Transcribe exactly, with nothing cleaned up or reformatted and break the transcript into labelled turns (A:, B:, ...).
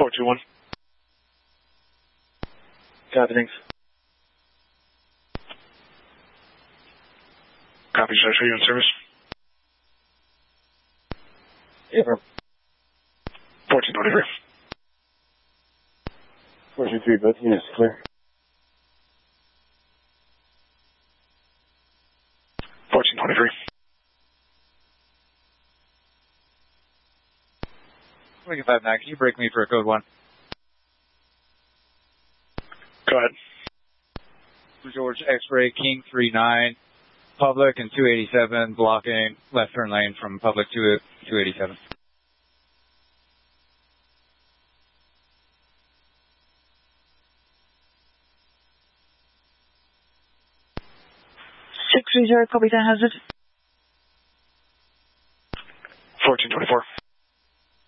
A: four two one. Copy, thanks. Copy, sir. Show you in service.
B: Yeah, bro.
A: fourteen twenty-three.
B: four two three, both units clear.
A: fourteen twenty-three.
C: Lincoln five nine, can you break me for a code one?
A: Go ahead.
C: George X-ray King three nine, public and two eighty-seven, blocking left turn lane from public to two eighty-seven.
D: six three zero, copy that hazard.